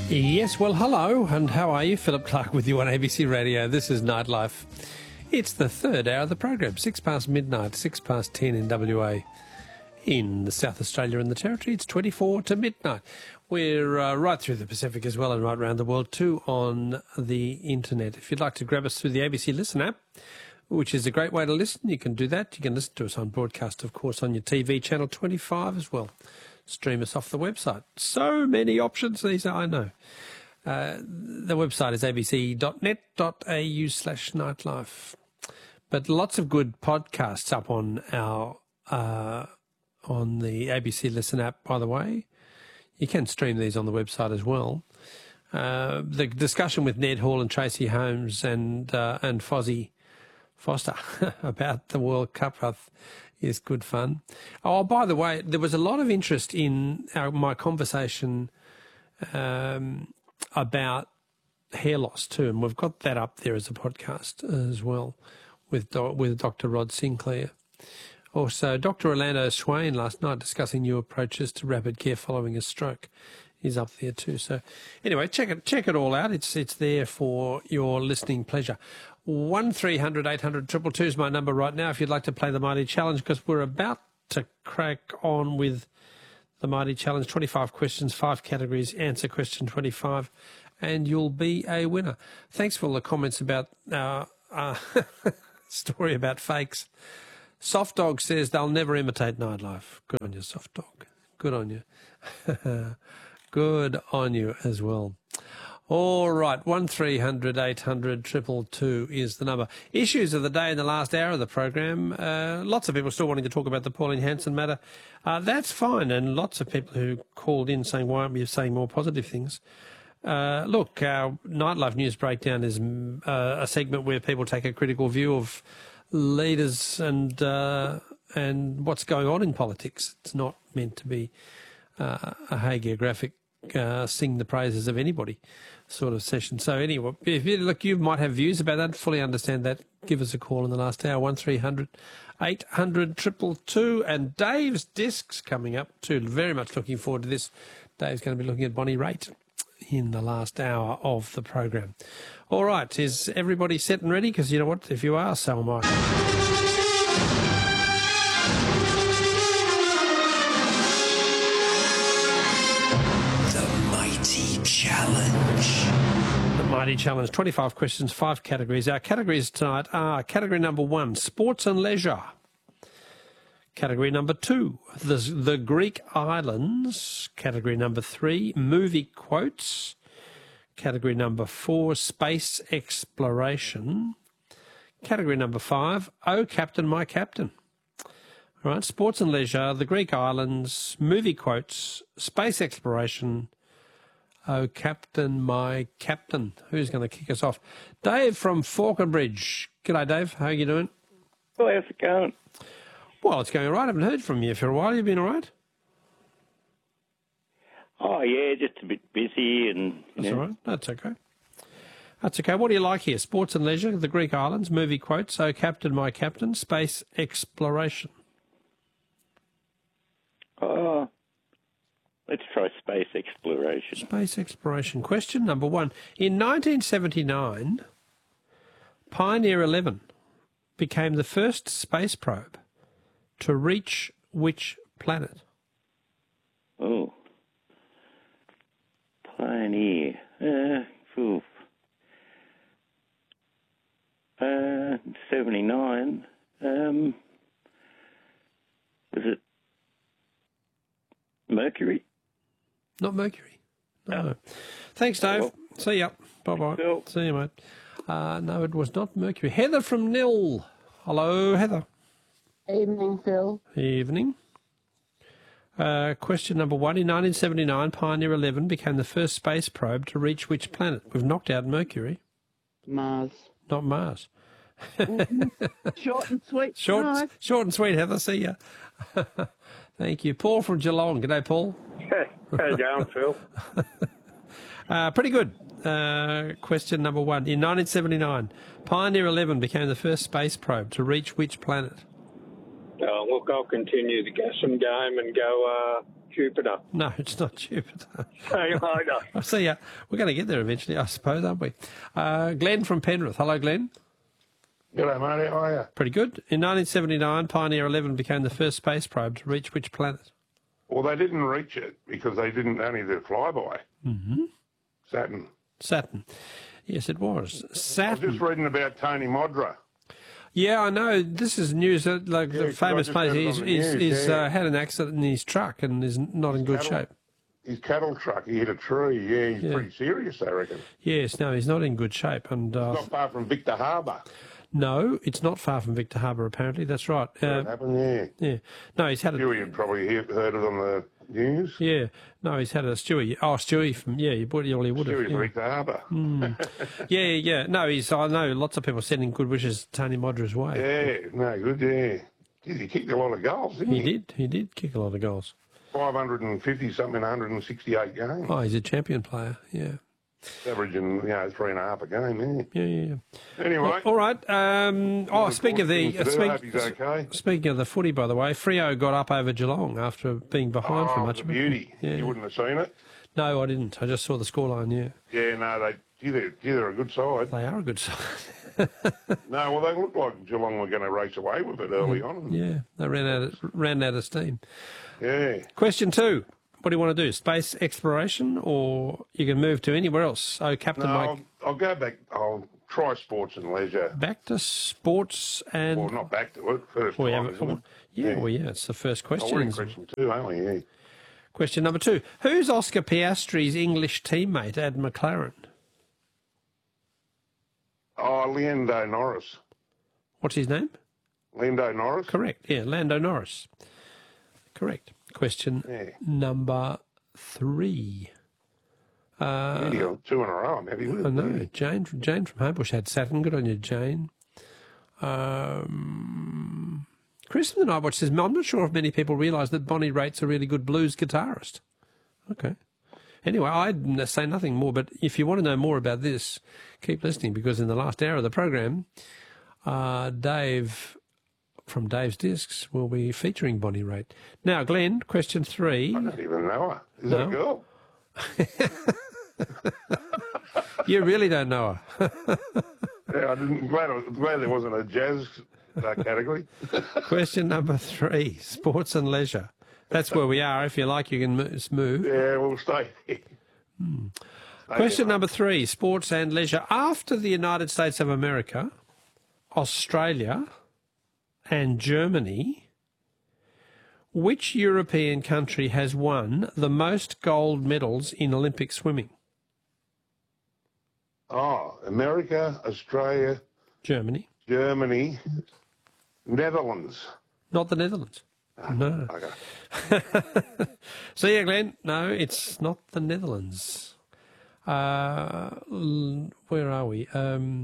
Yes, well, hello, and how are you? Philip Clark with you on ABC Radio. This is Nightlife. It's the third hour of the program, 6 past midnight, 6 past 10 in WA. In South Australia and the Territory, it's 24 to midnight. We're right through the Pacific as well and right around the world too on the internet. If you'd like to grab us through the ABC Listen app, which is a great way to listen, you can do that. You can listen to us on broadcast, of course, on your TV, Channel 25 as well. Stream us off the website. So many options these are, I know. The website is abc.net.au/nightlife. But lots of good podcasts up on our on the ABC Listen app, by the way. You can stream these on the website as well. The discussion with Ned Hall and Tracy Holmes and Fozzie Foster about the World Cup is good fun. Oh, by the way, there was a lot of interest in my conversation about hair loss too, and we've got that up there as a podcast as well with Dr. Rod Sinclair. Also, Dr. Orlando Swain last night discussing new approaches to rapid care following a stroke. He's up there too. So anyway, check it all out. It's there for your listening pleasure. 1300 800 222 is my number right now if you'd like to play the Mighty Challenge, because we're about to crack on with the Mighty Challenge. 25 questions, 5 categories, answer question 25, and you'll be a winner. Thanks for all the comments about our story about fakes. Soft Dog says they'll never imitate Nightlife. Good on you, Soft Dog. Good on you. Good on you as well. All right, 1300 800 222 is the number. Issues of the day in the last hour of the program. Lots of people still wanting to talk about the Pauline Hanson matter. That's fine, and lots of people who called in saying, why aren't we saying more positive things? Look, our Nightlife News Breakdown is a segment where people take a critical view of leaders and what's going on in politics. It's not meant to be a hagiographic sing the praises of anybody sort of session. So anyway, if you might have views about that, fully understand that, give us a call in the last hour, 1300 800 222. And Dave's Discs coming up too. Very much looking forward to this. Dave's going to be looking at Bonnie Raitt in the last hour of the program. All right, is everybody set and ready? Because you know what, if you are, so am I. Challenge. The Mighty Challenge. 25 questions, 5 categories. Our categories tonight are category number 1, sports and leisure. Category number 2, the Greek islands. Category number 3, movie quotes. Category number 4, space exploration. Category number 5, Oh Captain, My Captain. All right, sports and leisure, the Greek islands, movie quotes, space exploration. Oh, Captain, My Captain. Who's going to kick us off? Dave from Falconbridge. G'day, Dave. How are you doing? Well, how's it going? Well, it's going all right. I haven't heard from you for a while. You been all right? Oh, yeah, just a bit busy. That's all right. That's okay. That's okay. What do you like here? Sports and leisure, the Greek islands, movie quotes, Oh, Captain, My Captain, space exploration. Oh, let's try space exploration. Space exploration. Question number 1. In 1979, Pioneer 11 became the first space probe to reach which planet? Oh, Pioneer. 79. Was it Mercury? Not Mercury. No. Thanks, Dave. Well, see ya. Bye-bye. Phil. See you, mate. No, it was not Mercury. Heather from Nil. Hello, Heather. Evening, Phil. Evening. Question number 1. In 1979, Pioneer 11 became the first space probe to reach which planet? We've knocked out Mercury. Mars. Not Mars. Short and sweet. Short and sweet, Heather. See ya. Thank you. Paul from Geelong. G'day, Paul. How you going, Phil? Pretty good. Question number 1. In 1979, Pioneer 11 became the first space probe to reach which planet? Look, I'll continue the guessing game and go Jupiter. No, it's not Jupiter. I know. I see ya. We're going to get there eventually, I suppose, aren't we? Glenn from Penrith. Hello, Glenn. G'day, mate. How are you? Pretty good. In 1979, Pioneer 11 became the first space probe to reach which planet? Well, they didn't reach it because they didn't only do flyby. Mm-hmm. Saturn. Saturn. Yes, it was. I was Saturn. just reading about Tony Modra. Yeah, I know. This is news. Like Yeah, the 'cause famous I just place, heard it he's, on the news, he's yeah. had an accident in his truck and is not in good cattle- shape. His cattle truck, he hit a tree. Yeah, he's Yeah. pretty serious, I reckon. Yes, no, he's not in good shape. And Not far from Victor Harbour. no, it's not far from Victor Harbour, apparently. That's right. It happened, yeah. Yeah. No, he's had a... Stewie had probably heard it on the news. Yeah. No, he's had a Stewie. Oh, Stewie from... Yeah, he would have. Stewie's Yeah. Victor Harbour. Yeah. No, I know lots of people sending good wishes to Tony Modra's way. Yeah, no, good, yeah. Geez, he kicked a lot of goals, didn't he? He did kick a lot of goals. 550-something in 168 games. Oh, he's a champion player. Yeah. Averaging, 3.5 a game, yeah. Yeah. Anyway. All right. Speaking of the I hope he's okay. speaking of the footy, by the way, Freo got up over Geelong after being behind for Oh, much the of it. beauty. Yeah. You wouldn't have seen it? No, I didn't. I just saw the scoreline. Yeah, Yeah, no, they're a good side. they are a good side. No, well, they looked like Geelong were going to race away with it early on. Yeah, they ran out of steam. Yeah. Question 2. What do you want to do? Space exploration, or you can move to anywhere else? Oh, Captain No, Mike. I'll go back. I'll try sports and leisure. Back to sports and. Well, not back to it. First we time, have- isn't it? yeah, well, yeah, it's the first Oh, question. we're in question 2, aren't we? Yeah. Question number 2. Who's Oscar Piastri's English teammate at McLaren? Oh, Lando Norris. What's his name? Lando Norris? Correct. Yeah, Lando Norris. Correct. Question Yeah. number 3. Yeah, you got 2 in a row, maybe. I know. Jane from Homebush had Saturn. Good on you, Jane. Chris from the Night Watch says, I'm not sure if many people realise that Bonnie Raitt's a really good blues guitarist. Okay. Anyway, I'd say nothing more, but if you want to know more about this, keep listening, because in the last hour of the program, Dave from Dave's Discs will be featuring Bonnie Raitt. Now, Glenn, question 3. I don't even know her. Is No. that a girl? You really don't know her. Yeah, glad there wasn't a jazz category. Question number 3, sports and leisure. That's where we are. If you like, you can move. Yeah, we'll stay here. Question number 3, sports and leisure. After the United States of America, Australia and Germany, which European country has won the most gold medals in Olympic swimming? Oh, America, Australia, Germany. Germany, Netherlands. Not the Netherlands. No. Okay. See you, Glenn. No, it's not the Netherlands. Where are we?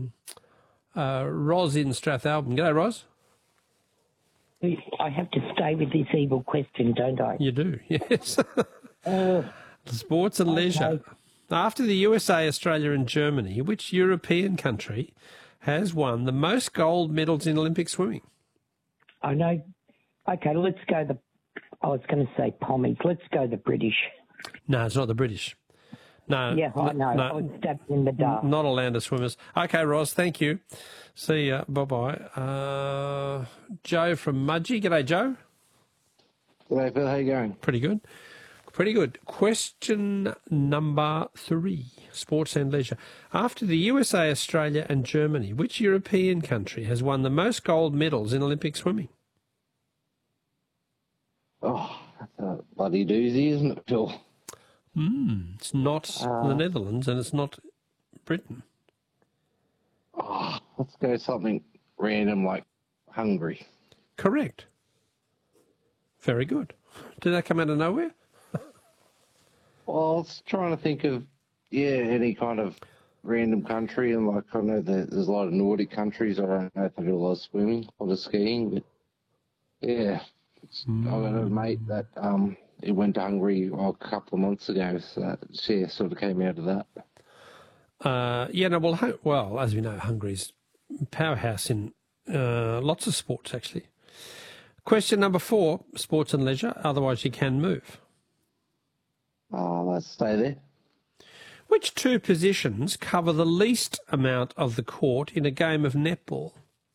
Ros in Strathalbyn. G'day, Ros. I have to stay with this evil question, don't I? You do, yes. Sports and leisure. After the USA, Australia and Germany, which European country has won the most gold medals in Olympic swimming? I know. Okay, let's go I was going to say Pommies. Let's go the British. No, it's not the British. No. Yeah, I know. I was stabbed in the dark. Not Orlando Swimmers. Okay, Ross, thank you. See ya. Bye-bye. Joe from Mudgee. G'day, Joe. G'day, Phil. How you going? Pretty good. Pretty good. Question number 3, sports and leisure. After the USA, Australia and Germany, which European country has won the most gold medals in Olympic swimming? Oh, that's a bloody doozy, isn't it, Phil? It's not the Netherlands and it's not Britain. Oh, let's go something random like Hungary. Correct. Very good. Did that come out of nowhere? Well, I was trying to think of, any kind of random country, and like I know there's a lot of Nordic countries. I don't know if they do a lot of swimming, a lot of skiing, but yeah, I got a mate that he went to Hungary a couple of months ago, so that sort of came out of that. Well, as we know, Hungary's a powerhouse in lots of sports, actually. Question number 4, sports and leisure. Otherwise, you can move. Let's stay there. Which two positions cover the least amount of the court in a game of netball?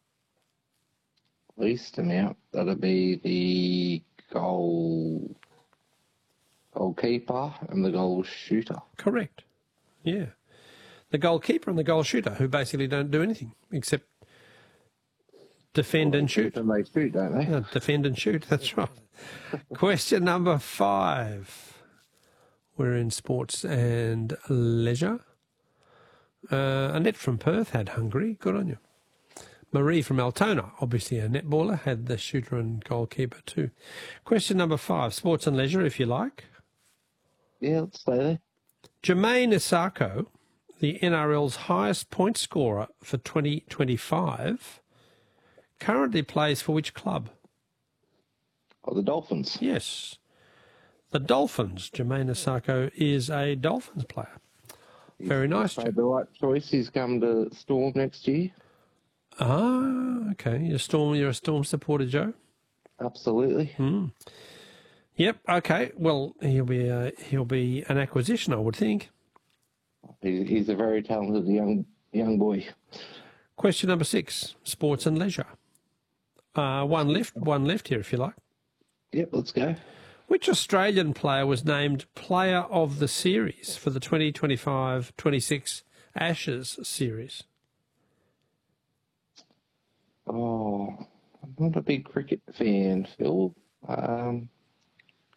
Least amount. That'll be the goalkeeper and the goal shooter. Correct. Yeah. The goalkeeper and the goal shooter, who basically don't do anything except defend and shoot. And they shoot, don't they? Defend and shoot, that's right. Question number 5. We're in sports and leisure. Annette from Perth had Hungary. Good on you. Marie from Altona, obviously a netballer, had the shooter and goalkeeper too. Question number 5, sports and leisure, if you like. Yeah, let's stay there. Jermaine Isako, the NRL's highest point scorer for 2025, currently plays for which club? Oh, the Dolphins. Yes. The Dolphins. Jermaine Isako is a Dolphins player. Very nice. Made the right choice. He's come to Storm next year. Ah, okay. You're a Storm supporter, Joe? Absolutely. Yep. Okay. Well, he'll be an acquisition, I would think. He's a very talented young boy. Question number 6, sports and leisure. One left here, if you like. Yep, let's go. Which Australian player was named Player of the Series for the 2025-26 Ashes series? Oh, I'm not a big cricket fan, Phil. I'm